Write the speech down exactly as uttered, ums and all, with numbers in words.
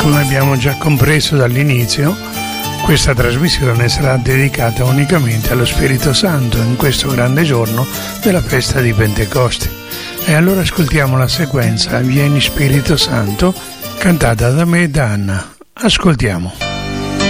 Come abbiamo già compreso dall'inizio, questa trasmissione sarà dedicata unicamente allo Spirito Santo in questo grande giorno della festa di Pentecoste. E allora ascoltiamo la sequenza Vieni Spirito Santo, cantata da me e da Anna. Ascoltiamo.